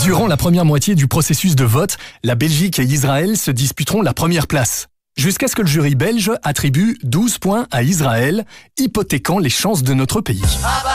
Durant la première moitié du processus de vote, la Belgique et Israël se disputeront la première place. Jusqu'à ce que le jury belge attribue 12 points à Israël, hypothéquant les chances de notre pays.